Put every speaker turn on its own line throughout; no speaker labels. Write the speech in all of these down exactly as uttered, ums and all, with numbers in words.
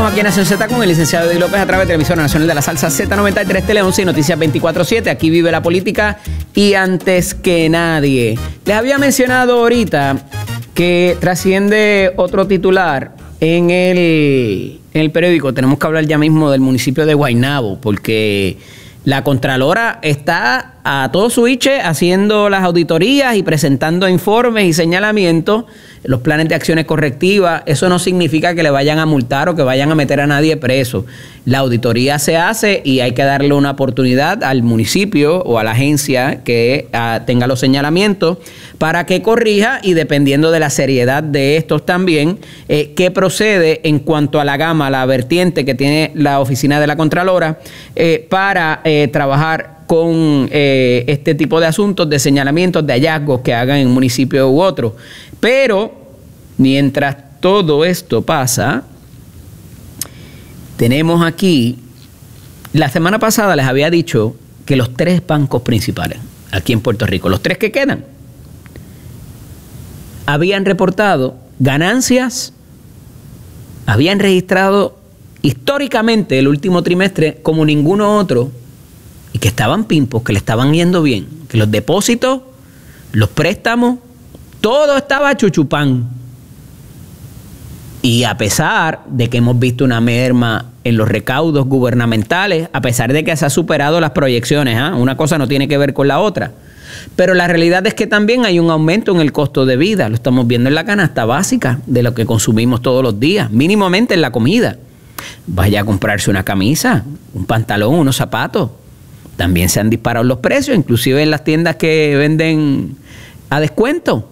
Seguimos aquí en Nación Z con el licenciado Eddie López a través de la emisora nacional de la salsa Z noventa y tres Tele once y Noticias veinticuatro siete. Aquí vive la política y antes que nadie. Les había mencionado ahorita que trasciende otro titular en el, en el periódico. Tenemos que hablar ya mismo del municipio de Guaynabo, porque la Contralora está a todo su iche haciendo las auditorías y presentando informes y señalamientos, los planes de acciones correctivas. Eso no significa que le vayan a multar o que vayan a meter a nadie preso. La auditoría se hace y hay que darle una oportunidad al municipio o a la agencia que uh, tenga los señalamientos para que corrija, y dependiendo de la seriedad de estos también, eh, que procede en cuanto a la gama, la vertiente que tiene la oficina de la Contralora eh, para eh, trabajar con eh, este tipo de asuntos, de señalamientos, de hallazgos que hagan en un municipio u otro. Pero mientras todo esto pasa, tenemos aquí, la semana pasada les había dicho que los tres bancos principales aquí en Puerto Rico, los tres que quedan, habían reportado ganancias, habían registrado históricamente el último trimestre como ninguno otro, y que estaban pimpos, que le estaban yendo bien, que los depósitos, los préstamos, todo estaba chuchupán. Y a pesar de que hemos visto una merma en los recaudos gubernamentales, a pesar de que se ha superado las proyecciones, ¿eh? Una cosa no tiene que ver con la otra. Pero la realidad es que también hay un aumento en el costo de vida. Lo estamos viendo en la canasta básica de lo que consumimos todos los días, mínimamente en la comida. Vaya a comprarse una camisa, un pantalón, unos zapatos. También se han disparado los precios, inclusive en las tiendas que venden a descuento.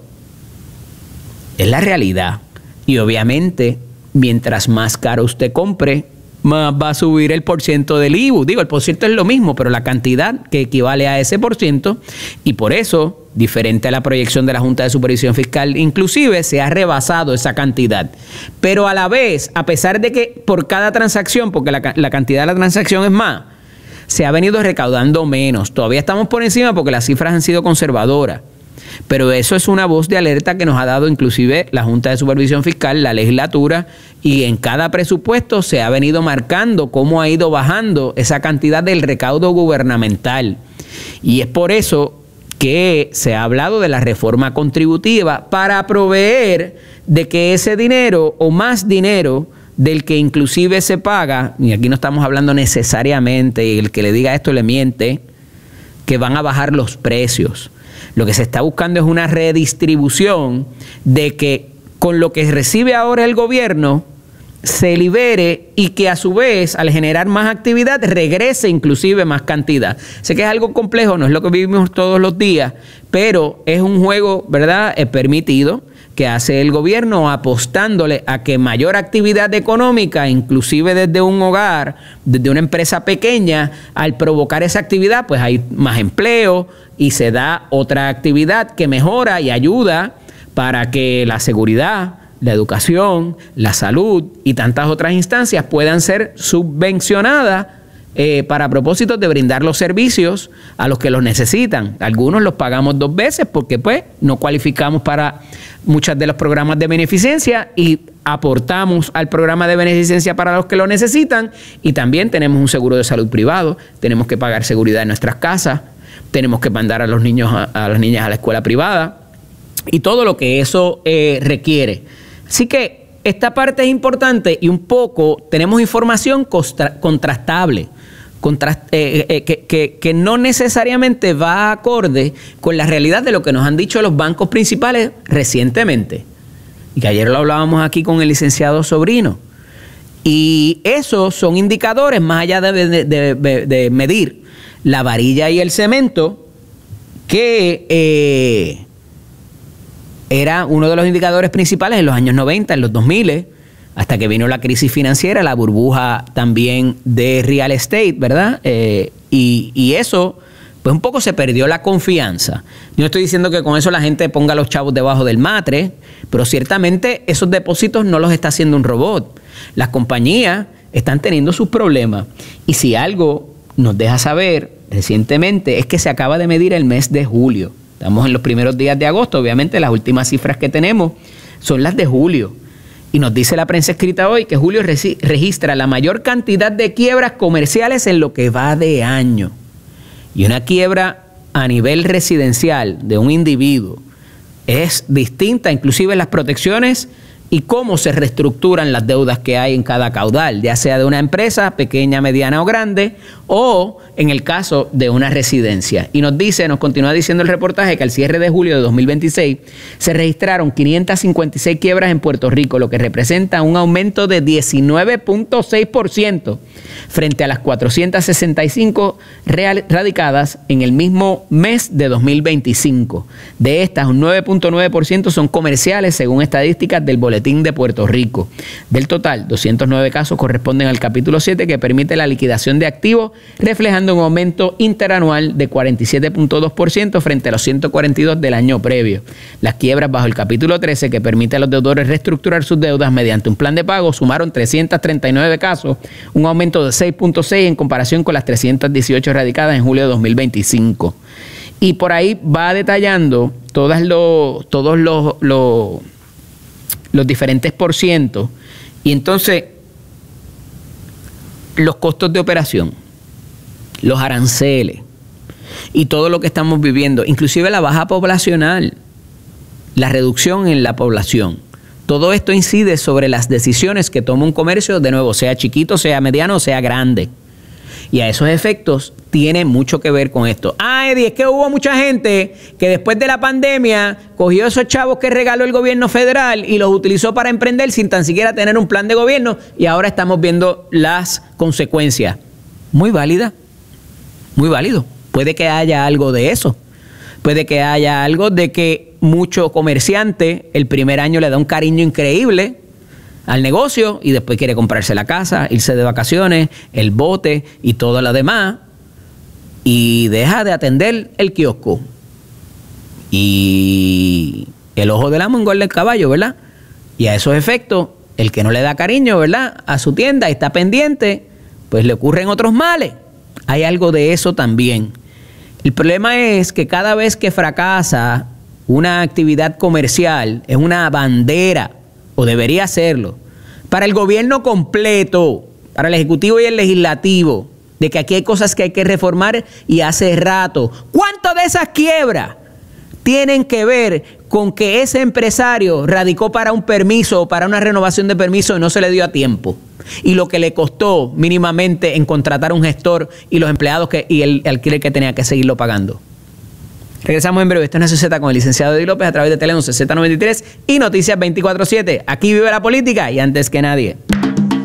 Es la realidad. Y obviamente, mientras más caro usted compre, más va a subir el porciento del I V U. Digo, el porciento es lo mismo, pero la cantidad que equivale a ese porciento, y por eso, diferente a la proyección de la Junta de Supervisión Fiscal, inclusive se ha rebasado esa cantidad. Pero a la vez, a pesar de que por cada transacción, porque la, la cantidad de la transacción es más, se ha venido recaudando menos. Todavía estamos por encima porque las cifras han sido conservadoras. Pero eso es una voz de alerta que nos ha dado inclusive la Junta de Supervisión Fiscal, la legislatura, y en cada presupuesto se ha venido marcando cómo ha ido bajando esa cantidad del recaudo gubernamental. Y es por eso que se ha hablado de la reforma contributiva para proveer de que ese dinero o más dinero del que inclusive se paga, y aquí no estamos hablando necesariamente, y el que le diga esto le miente, que van a bajar los precios. Lo que se está buscando es una redistribución de que con lo que recibe ahora el gobierno se libere, y que a su vez, al generar más actividad, regrese inclusive más cantidad. Sé que es algo complejo, no es lo que vivimos todos los días, pero es un juego, ¿verdad?, es permitido, que hace el gobierno apostándole a que mayor actividad económica, inclusive desde un hogar, desde una empresa pequeña, al provocar esa actividad, pues hay más empleo y se da otra actividad que mejora y ayuda para que la seguridad, la educación, la salud y tantas otras instancias puedan ser subvencionadas Eh, para propósitos de brindar los servicios a los que los necesitan. Algunos los pagamos dos veces porque pues no cualificamos para muchos de los programas de beneficencia, y aportamos al programa de beneficencia para los que lo necesitan, y también tenemos un seguro de salud privado, tenemos que pagar seguridad en nuestras casas, tenemos que mandar a los niños, a, a las niñas a la escuela privada y todo lo que eso eh, requiere. Así que esta parte es importante, y un poco tenemos información contra, contrastable. Contrast, eh, eh, que, que, que no necesariamente va acorde con la realidad de lo que nos han dicho los bancos principales recientemente, y que ayer lo hablábamos aquí con el licenciado Sobrino. Y esos son indicadores, más allá de, de, de, de, de medir la varilla y el cemento, que eh, era uno de los indicadores principales en los años noventa, en los dos mil, hasta que vino la crisis financiera, la burbuja también de real estate, ¿verdad? Eh, y, y eso, pues un poco se perdió la confianza. Yo no estoy diciendo que con eso la gente ponga los chavos debajo del matre, pero ciertamente esos depósitos no los está haciendo un robot. Las compañías están teniendo sus problemas. Y si algo nos deja saber recientemente es que se acaba de medir el mes de julio. Estamos en los primeros días de agosto, obviamente las últimas cifras que tenemos son las de julio. Y nos dice la prensa escrita hoy que julio registra la mayor cantidad de quiebras comerciales en lo que va de año. Y una quiebra a nivel residencial de un individuo es distinta, inclusive las protecciones y cómo se reestructuran las deudas que hay en cada caudal, ya sea de una empresa pequeña, mediana o grande, o en el caso de una residencia. Y nos dice, nos continúa diciendo el reportaje que al cierre de julio de dos mil veintiséis se registraron quinientas cincuenta y seis quiebras en Puerto Rico, lo que representa un aumento de diecinueve punto seis por ciento frente a las cuatrocientas sesenta y cinco radicadas en el mismo mes de dos mil veinticinco. De estas, un nueve punto nueve por ciento son comerciales, según estadísticas del Boletín de Puerto Rico. Del total, doscientos nueve casos corresponden al capítulo siete, que permite la liquidación de activos, reflejando un aumento interanual de cuarenta y siete punto dos por ciento frente a los ciento cuarenta y dos del año previo. Las quiebras bajo el capítulo trece, que permite a los deudores reestructurar sus deudas mediante un plan de pago, sumaron trescientos treinta y nueve casos, un aumento de seis punto seis en comparación con las trescientas dieciocho radicadas en julio de dos mil veinticinco. Y por ahí va detallando todas los, todos los, los los diferentes por cientos, y entonces los costos de operación, los aranceles y todo lo que estamos viviendo, inclusive la baja poblacional, la reducción en la población, todo esto incide sobre las decisiones que toma un comercio, de nuevo, sea chiquito, sea mediano, sea grande. Y a esos efectos tiene mucho que ver con esto. Ah, Eddie, es que hubo mucha gente que después de la pandemia cogió esos chavos que regaló el gobierno federal y los utilizó para emprender sin tan siquiera tener un plan de gobierno, y ahora estamos viendo las consecuencias. Muy válida, muy válido. Puede que haya algo de eso. Puede que haya algo de que mucho comerciante el primer año le da un cariño increíble al negocio y después quiere comprarse la casa, irse de vacaciones, el bote y todo lo demás, y deja de atender el kiosco. Y el ojo del amo engorda el caballo, ¿verdad? Y a esos efectos, el que no le da cariño, ¿verdad?, a su tienda y está pendiente, pues le ocurren otros males. Hay algo de eso también. El problema es que cada vez que fracasa una actividad comercial, es una bandera, o debería serlo, para el gobierno completo, para el Ejecutivo y el Legislativo, de que aquí hay cosas que hay que reformar, y hace rato. ¿Cuánto de esas quiebras tienen que ver con que ese empresario radicó para un permiso o para una renovación de permiso y no se le dio a tiempo? Y lo que le costó mínimamente en contratar un gestor y los empleados que, y el alquiler que tenía que seguirlo pagando. Regresamos en breve. Esto es Nación Z con el licenciado Eddie López a través de Tele once, Z noventa y tres y Noticias veinticuatro siete. Aquí vive la política y antes que nadie.